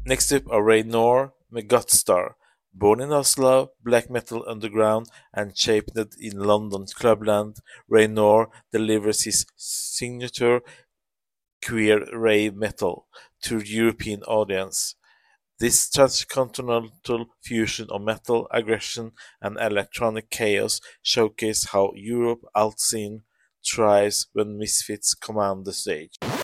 Next up are Raynor Megastar. Born in Oslo, black metal underground, and shaped in London clubland, Raynor delivers his signature queer rave metal to European audience. This transcontinental fusion of metal, aggression, and electronic chaos showcases how Europe alt scene thrives when misfits command the stage.